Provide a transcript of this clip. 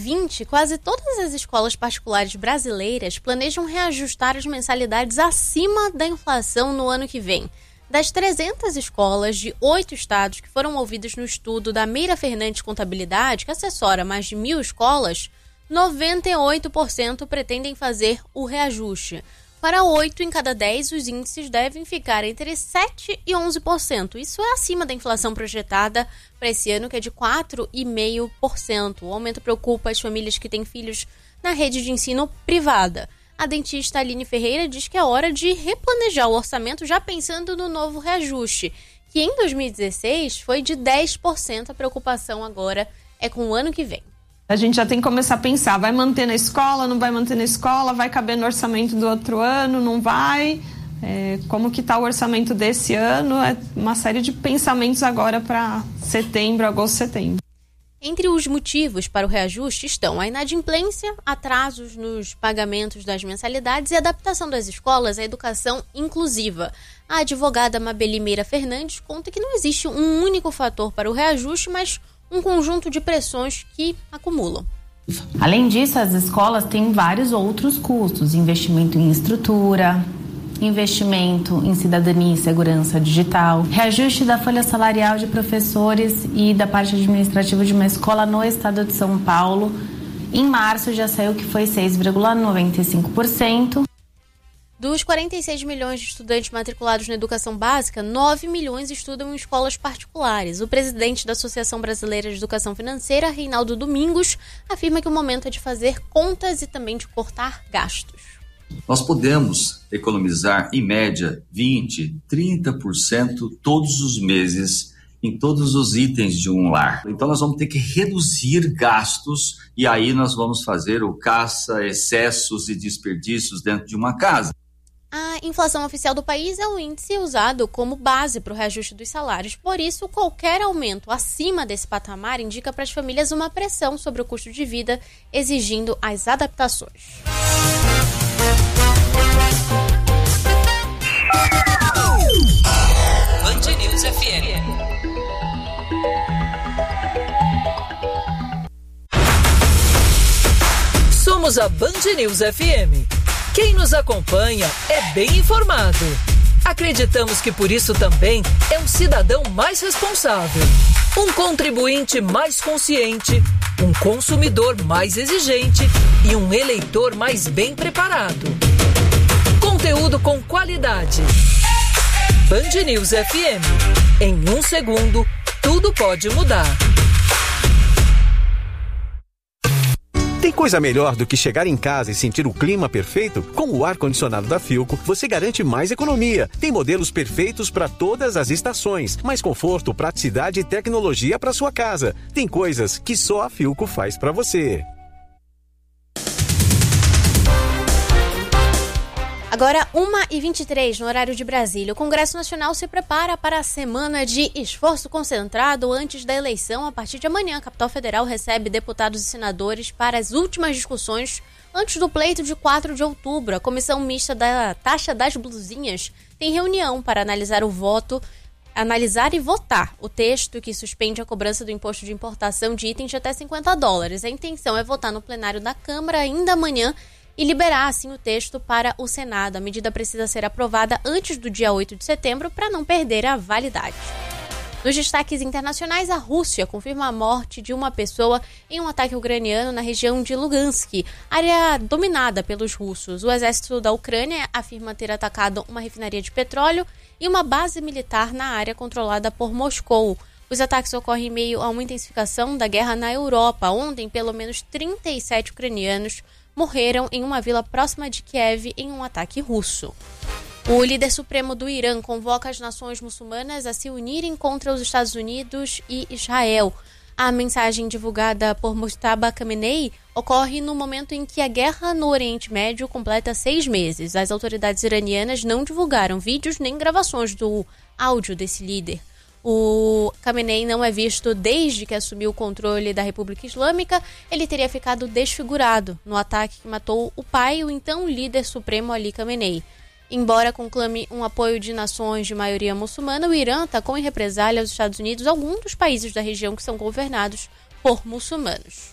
2020, quase todas as escolas particulares brasileiras planejam reajustar as mensalidades acima da inflação no ano que vem. Das 300 escolas de 8 estados que foram ouvidas no estudo da Meira Fernandes Contabilidade, que assessora mais de 1.000 escolas, 98% pretendem fazer o reajuste. Para 8 em cada 10, os índices devem ficar entre 7% e 11%. Isso é acima da inflação projetada para esse ano, que é de 4,5%. O aumento preocupa as famílias que têm filhos na rede de ensino privada. A dentista Aline Ferreira diz que é hora de replanejar o orçamento já pensando no novo reajuste, que em 2016 foi de 10%. A preocupação agora é com o ano que vem. A gente já tem que começar a pensar, vai manter na escola, não vai manter na escola, vai caber no orçamento do outro ano, não vai? Como que está o orçamento desse ano? É uma série de pensamentos agora para setembro, agosto, setembro. Entre os motivos para o reajuste estão a inadimplência, atrasos nos pagamentos das mensalidades e adaptação das escolas à educação inclusiva. A advogada Mabeli Meira Fernandes conta que não existe um único fator para o reajuste, mas um conjunto de pressões que acumulam. Além disso, as escolas têm vários outros custos: investimento em estrutura, investimento em cidadania e segurança digital, reajuste da folha salarial de professores e da parte administrativa de uma escola no estado de São Paulo. Em março já saiu que foi 6,95%. Dos 46 milhões de estudantes matriculados na educação básica, 9 milhões estudam em escolas particulares. O presidente da Associação Brasileira de Educação Financeira, Reinaldo Domingos, afirma que o momento é de fazer contas e também de cortar gastos. Nós podemos economizar, em média, 20%, 30% todos os meses em todos os itens de um lar. Então nós vamos ter que reduzir gastos e aí nós vamos fazer o caça, excessos e desperdícios dentro de uma casa. A inflação oficial do país é o índice usado como base para o reajuste dos salários. Por isso, qualquer aumento acima desse patamar indica para as famílias uma pressão sobre o custo de vida, exigindo as adaptações. Band News FM. Somos a Band News FM. Quem nos acompanha é bem informado. Acreditamos que por isso também é um cidadão mais responsável, um contribuinte mais consciente, um consumidor mais exigente e um eleitor mais bem preparado. Conteúdo com qualidade. Band News FM. Em 1 segundo, tudo pode mudar. Tem coisa melhor do que chegar em casa e sentir o clima perfeito? Com o ar-condicionado da Philco, você garante mais economia. Tem modelos perfeitos para todas as estações, mais conforto, praticidade e tecnologia para sua casa. Tem coisas que só a Philco faz para você. Agora, 1h23 no horário de Brasília. O Congresso Nacional se prepara para a semana de esforço concentrado antes da eleição. A partir de amanhã, a capital federal recebe deputados e senadores para as últimas discussões antes do pleito de 4 de outubro. A comissão mista da taxa das blusinhas tem reunião para analisar e votar o texto que suspende a cobrança do imposto de importação de itens de até $50. A intenção é votar no plenário da Câmara ainda amanhã e liberar, assim, o texto para o Senado. A medida precisa ser aprovada antes do dia 8 de setembro para não perder a validade. Nos destaques internacionais, a Rússia confirma a morte de uma pessoa em um ataque ucraniano na região de Lugansk, área dominada pelos russos. O exército da Ucrânia afirma ter atacado uma refinaria de petróleo e uma base militar na área controlada por Moscou. Os ataques ocorrem em meio a uma intensificação da guerra na Europa. Ontem, pelo menos 37 ucranianos morreram em uma vila próxima de Kiev em um ataque russo. O líder supremo do Irã convoca as nações muçulmanas a se unirem contra os Estados Unidos e Israel. A mensagem divulgada por Mojtaba Khamenei ocorre no momento em que a guerra no Oriente Médio completa 6 meses. As autoridades iranianas não divulgaram vídeos nem gravações do áudio desse líder. O Khamenei não é visto desde que assumiu o controle da República Islâmica. Ele teria ficado desfigurado no ataque que matou o pai, o então líder supremo Ali Khamenei. Embora conclame um apoio de nações de maioria muçulmana, o Irã atacou em represália aos Estados Unidos alguns dos países da região que são governados por muçulmanos.